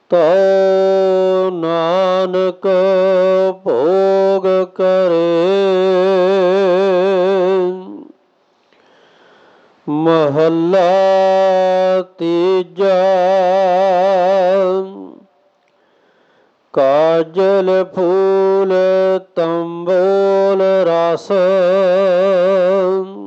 ਤੋ ਨਾਨਕ ਭੋਗ ਕਰੇ। ਮਹੱਲਾ ਤੀਜਾ। ਕਾਜਲ ਫੂਲ ਤੰਬੋਲ ਰਸ